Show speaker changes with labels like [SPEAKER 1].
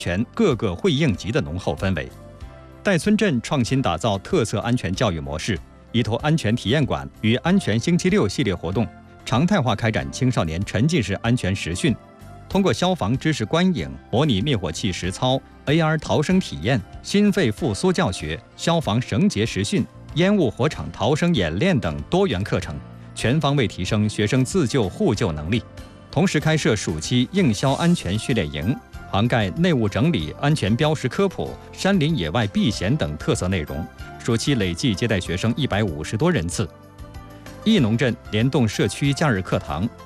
[SPEAKER 1] 全各个会应急的浓厚氛围。戴村镇创新打造特色安全教育模式，依托安全体验馆与安全星期六系列活动，常态化开展青少年沉浸式安全实训。通过消防知识观影、模拟灭火器实操、AR 逃生体验、心肺复苏教学、消防绳结实训、烟雾火场逃生演练等多元课程，全方位提升学生自救互救能力。同时开设暑期应消安全训练营，涵盖内务整理、安全标识科普、山林野外避险等特色内容，暑期累计接待学生150多人次。义农镇联动社区假日课堂，